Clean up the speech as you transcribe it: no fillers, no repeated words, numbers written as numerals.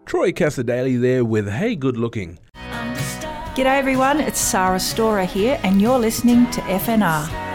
Troy Cassadaly there with Hey Good Looking. G'day everyone, it's Sarah Storer here and you're listening to FNR.